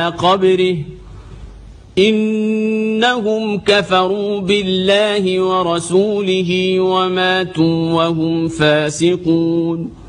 قبره إنهم كفروا بالله ورسوله وماتوا وهم فاسقون.